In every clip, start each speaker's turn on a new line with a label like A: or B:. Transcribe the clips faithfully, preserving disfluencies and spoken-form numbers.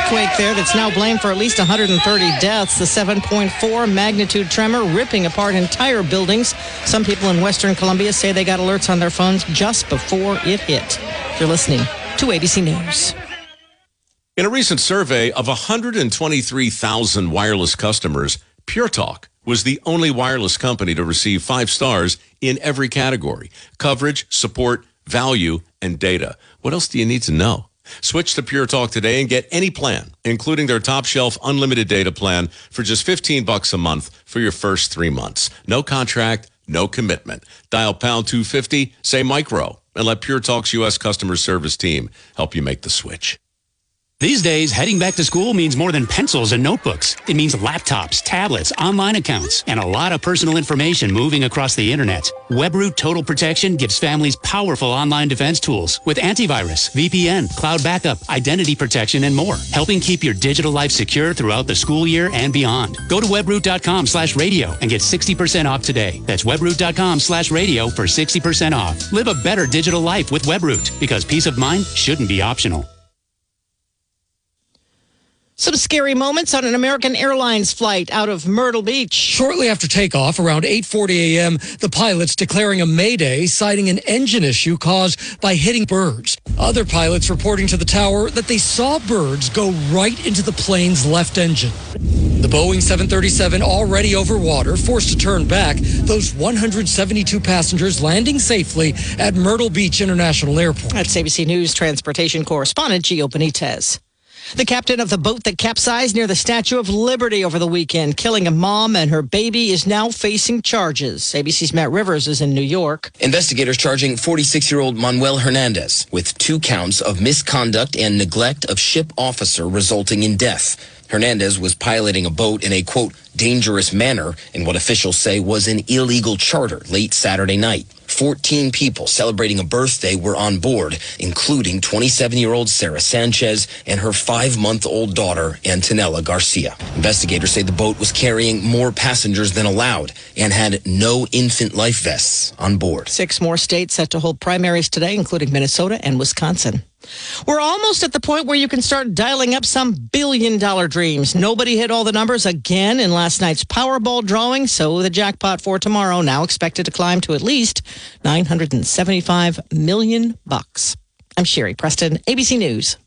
A: earthquake there that's now blamed for at least one hundred thirty deaths. The seven point four magnitude tremor ripping apart entire buildings. Some people in Western Colombia say they got alerts on their phones just before it hit. You're listening to A B C News.
B: In a recent survey of one hundred twenty-three thousand wireless customers, Pure Talk was the only wireless company to receive five stars in every category: coverage, support, value, and data. What else do you need to know? Switch to Pure Talk today and get any plan, including their top shelf unlimited data plan, for just fifteen bucks a month for your first three months. No contract, no commitment. Dial pound two fifty, say micro, and let Pure Talk's U S customer service team help you make the switch.
C: These days, heading back to school means more than pencils and notebooks. It means laptops, tablets, online accounts, and a lot of personal information moving across the internet. WebRoot Total Protection gives families powerful online defense tools with antivirus, V P N, cloud backup, identity protection, and more, helping keep your digital life secure throughout the school year and beyond. Go to webroot.com slash radio and get sixty percent off today. That's webroot.com slash radio for sixty percent off. Live a better digital life with WebRoot, because peace of mind shouldn't be optional.
A: Some scary moments on an American Airlines flight out of Myrtle Beach.
D: Shortly after takeoff, around eight forty a.m., the pilots declaring a mayday, citing an engine issue caused by hitting birds. Other pilots reporting to the tower that they saw birds go right into the plane's left engine. The Boeing seven thirty-seven, already over water, forced to turn back, those one hundred seventy-two passengers landing safely at Myrtle Beach International Airport.
A: That's A B C News transportation correspondent Gio Benitez. The captain of the boat that capsized near the Statue of Liberty over the weekend, killing a mom and her baby, is now facing charges. A B C's Matt Rivers is in New York.
E: Investigators charging forty-six-year-old Manuel Hernandez with two counts of misconduct and neglect of ship officer resulting in death. Hernandez was piloting a boat in a, quote, dangerous manner in what officials say was an illegal charter late Saturday night. fourteen people celebrating a birthday were on board, including twenty-seven-year-old Sarah Sanchez and her five-month-old daughter, Antonella Garcia. Investigators say the boat was carrying more passengers than allowed and had no infant life vests on board.
A: Six more states set to hold primaries today, including Minnesota and Wisconsin. We're almost at the point where you can start dialing up some billion-dollar dreams. Nobody hit all the numbers again in last night's Powerball drawing, so the jackpot for tomorrow now expected to climb to at least nine hundred seventy-five million bucks. I'm Sherry Preston, A B C News.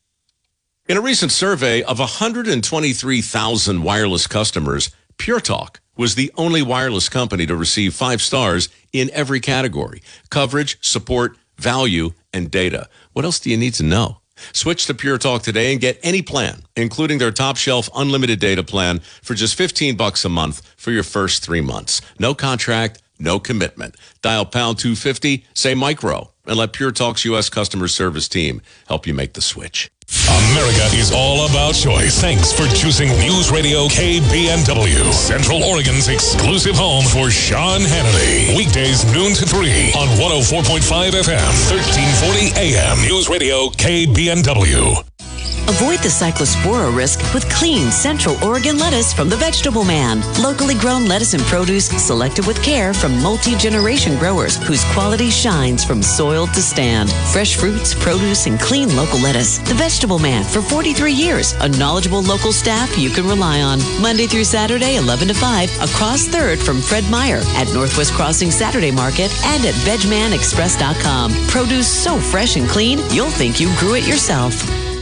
B: In a recent survey of one hundred twenty-three thousand wireless customers, Pure Talk was the only wireless company to receive five stars in every category: coverage, support, value, and data. What else do you need to know? Switch to Pure Talk today and get any plan, including their top shelf unlimited data plan, for just fifteen bucks a month for your first three months. No contract, no commitment. Dial pound two fifty, say micro, and let Pure Talk's U S customer service team help you make the switch.
F: America is all about choice. Thanks for choosing News Radio K B N W, Central Oregon's exclusive home for Sean Hannity. Weekdays noon to three on one oh four point five F M, thirteen forty A M. News Radio K B N W.
G: Avoid the cyclospora risk with clean Central Oregon lettuce from the Vegetable Man. Locally grown lettuce and produce selected with care from multi-generation growers whose quality shines from soil to stand. Fresh fruits, produce, and clean local lettuce. The Vegetable Man for forty-three years. A knowledgeable local staff you can rely on. Monday through Saturday, eleven to five, across third from Fred Meyer at Northwest Crossing Saturday Market and at veg man express dot com. Produce so fresh and clean, you'll think you grew it yourself.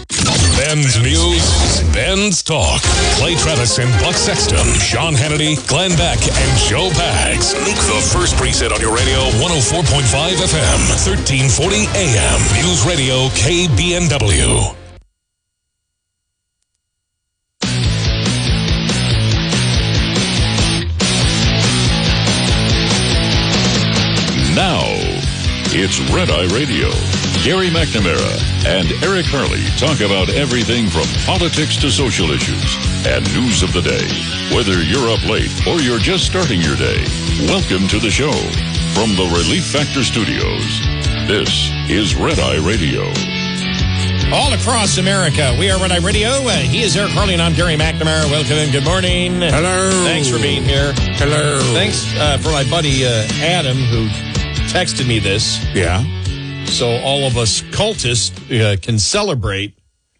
F: Ben's News, Ben's Talk. Clay Travis and Buck Sexton, Sean Hannity, Glenn Beck, and Joe Pags. Nuke the first preset on your radio, one oh four point five F M, thirteen forty A M. News Radio K B N W.
H: Now, it's Red Eye Radio. Gary McNamara and Eric Harley talk about everything from politics to social issues and news of the day. Whether you're up late or you're just starting your day, welcome to the show. From the Relief Factor Studios, this is Red Eye Radio.
I: All across America, we are Red Eye Radio. Uh, he is Eric Harley, and I'm Gary McNamara. Welcome and good morning.
D: Hello.
I: Thanks for being here.
D: Hello.
I: Thanks uh, for my buddy uh, Adam, who texted me this.
D: Yeah.
I: So all of us cultists uh, can celebrate